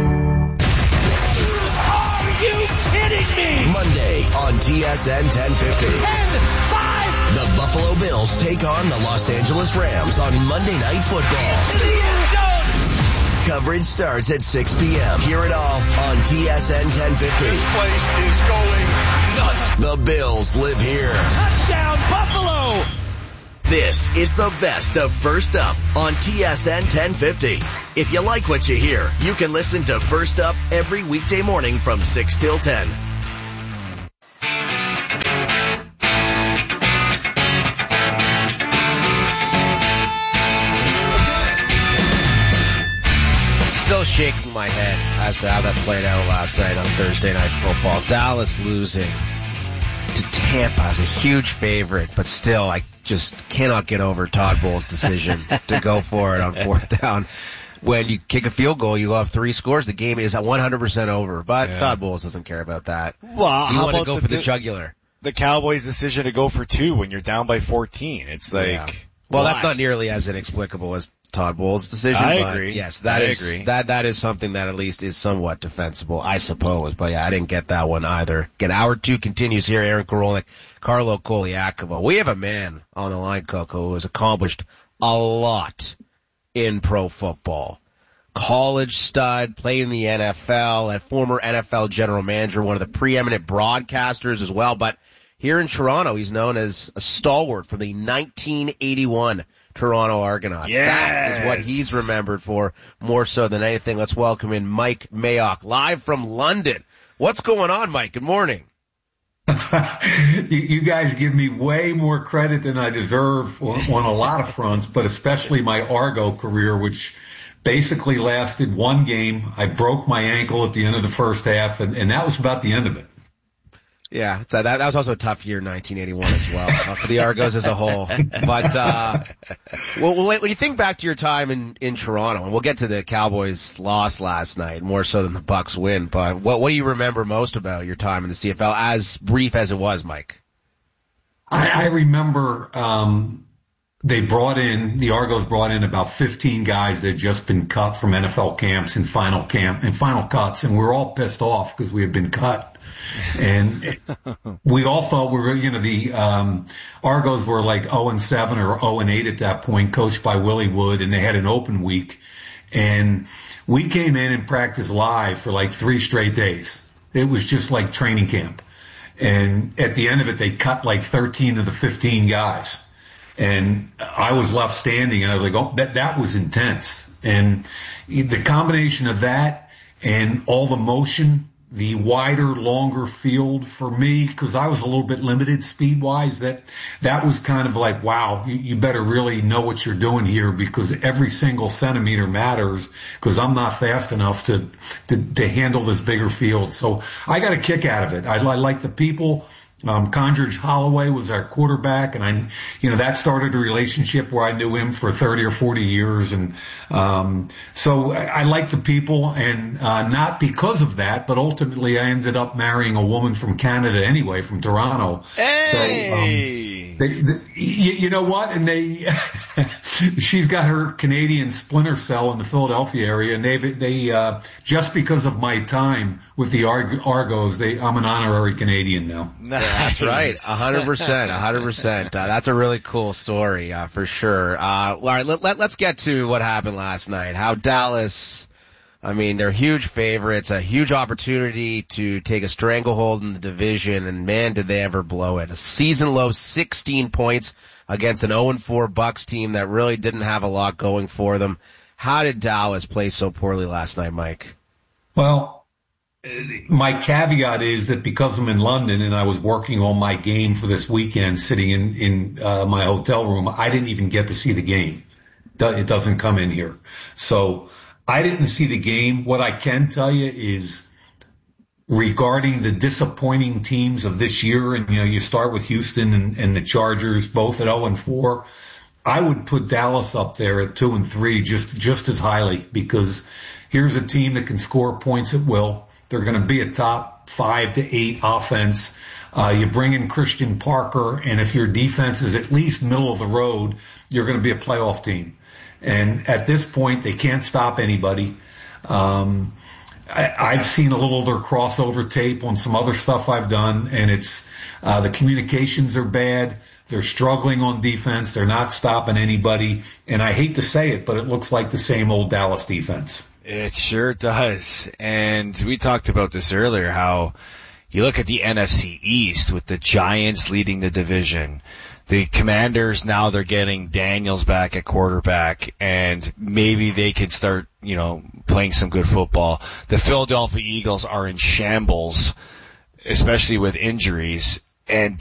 you kidding me? Monday on T S N ten fifty. ten five. The Buffalo Bills take on the Los Angeles Rams on Monday Night Football. In the end zone. Coverage starts at six p.m. Hear it all on T S N ten fifty. This place is going because the Bills live here. Touchdown, Buffalo! This is the best of First Up on T S N ten fifty. If you like what you hear, you can listen to First Up every weekday morning from six till ten. Still shaking my head as to how that played out last night on Thursday Night Football. Dallas losing to Tampa as a huge favorite, but still, I just cannot get over Todd Bowles' decision to go for it on fourth down. When you kick a field goal, you have three scores. The game is at one hundred percent over, but yeah. Todd Bowles doesn't care about that. Well, you how want about to go the, for the jugular? The Cowboys' decision to go for two when you're down by fourteen. It's like, yeah. well, why? That's not nearly as inexplicable as Todd Bowles' decision. I but agree. Yes, that I is agree. that that is something that at least is somewhat defensible, I suppose. But yeah, I didn't get that one either. Again, hour two continues here. Aaron Korolnik, Carlo Koliakovo. We have a man on the line, Coco, who has accomplished a lot in pro football. College stud, played in the N F L, a former N F L general manager, one of the preeminent broadcasters as well. But here in Toronto, he's known as a stalwart from the nineteen eighty-one Toronto Argonauts. Yes. That is what he's remembered for more so than anything. Let's welcome in Mike Mayock, live from London. What's going on, Mike? Good morning. you, you guys give me way more credit than I deserve on, on a lot of fronts, but especially my Argo career, which basically lasted one game. I broke my ankle at the end of the first half, and, and that was about the end of it. Yeah, so that, that was also a tough year, nineteen eighty-one as well, uh, for the Argos as a whole. But, uh, well, when you think back to your time in, in Toronto, and we'll get to the Cowboys' loss last night, more so than the Bucks win, but what, what do you remember most about your time in the C F L, as brief as it was, Mike? I, I remember, um, they brought in, the Argos brought in about fifteen guys that had just been cut from N F L camps and final camp and final cuts, and we were all pissed off because we had been cut. And we all thought we were, you know, the um Argos were like oh and seven or oh and eight at that point, coached by Willie Wood, and they had an open week. And we came in and practiced live for like three straight days. It was just like training camp. And at the end of it, they cut like thirteen of the fifteen guys. And I was left standing, and I was like, oh, that, that was intense. And the combination of that and all the motion, the wider, longer field for me, because I was a little bit limited speed-wise, that that was kind of like, wow, you, you better really know what you're doing here, because every single centimeter matters, because I'm not fast enough to, to, to handle this bigger field. So I got a kick out of it. I, I like the people. Um, Condridge Holloway was our quarterback, and I, you know, that started a relationship where I knew him for thirty or forty years. And, um, so I, I like the people, and, uh, not because of that, but ultimately I ended up marrying a woman from Canada anyway, from Toronto. Hey! So, um, they, they, you, you know what? And they, she's got her Canadian splinter cell in the Philadelphia area, and they've, they, uh, just because of my time with the Arg- Argos, they, I'm an honorary Canadian now. Nice. That's right. A hundred percent. A hundred percent. That's a really cool story, uh, for sure. Uh, all right. Let, let, let's get to what happened last night. How Dallas, I mean, they're huge favorites, a huge opportunity to take a stranglehold in the division, and man, did they ever blow it. A season low sixteen points against an oh and four Bucks team that really didn't have a lot going for them. How did Dallas play so poorly last night, Mike? Well, my caveat is that because I'm in London and I was working on my game for this weekend, sitting in, in, uh, my hotel room, I didn't even get to see the game. It doesn't come in here. So I didn't see the game. What I can tell you is, regarding the disappointing teams of this year, and, you know, you start with Houston and, and the Chargers, both at oh and four, I would put Dallas up there at two and three just, just as highly, because here's a team that can score points at will. They're going to be a top five to eight offense. Uh, you bring in Christian Parker, and if your defense is at least middle of the road, you're going to be a playoff team. And at this point, they can't stop anybody. Um, I, I've seen a little of their crossover tape on some other stuff I've done, and it's, uh, the communications are bad. They're struggling on defense. They're not stopping anybody. And I hate to say it, but it looks like the same old Dallas defense. It sure does. And we talked about this earlier, how, you look at the N F C East with the Giants leading the division. The Commanders, now they're getting Daniels back at quarterback, and maybe they could start, you know, playing some good football. The Philadelphia Eagles are in shambles, especially with injuries. And